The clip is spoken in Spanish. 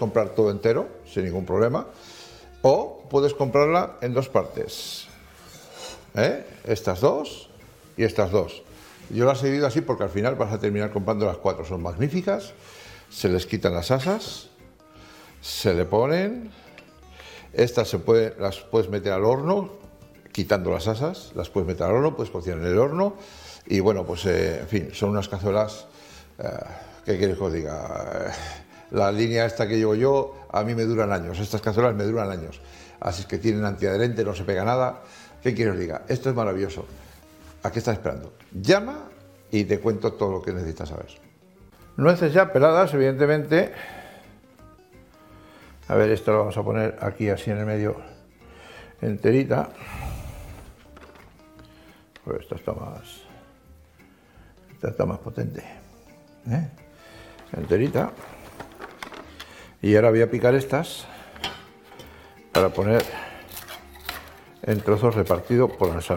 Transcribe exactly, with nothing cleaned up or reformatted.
comprar todo entero, sin ningún problema, o puedes comprarla en dos partes, ¿eh? Estas dos y estas dos. Yo las he dividido así porque al final vas a terminar comprando las cuatro. Son magníficas, se les quitan las asas, se le ponen, estas se puede, las puedes meter al horno, quitando las asas, las puedes meter al horno, puedes cocinar en el horno, y bueno, pues eh, en fin, son unas cazuelas, eh, ¿qué quieres que os diga? La línea esta que llevo yo, a mí me duran años, estas cazuelas me duran años, así es que tienen antiadherente, no se pega nada. ¿Qué quieres que os diga? Esto es maravilloso. ¿A qué estás esperando? Llama y te cuento todo lo que necesitas saber. Nueces ya peladas, evidentemente. A ver, esto lo vamos a poner aquí así en el medio, enterita. Pues esta está más, esta está más potente, ¿eh? Enterita. Y ahora voy a picar estas para poner en trozos repartidos por la ensalada.